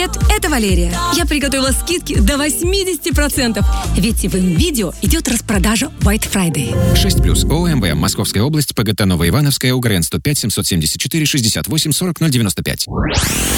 Привет, это Валерия. Я приготовила скидки до 80%. Ведь в МВидео идет распродажа White Friday. 6+. ОМВ. Московская область. ПГТ Новоивановская. УГРН 105 774 68 40 095.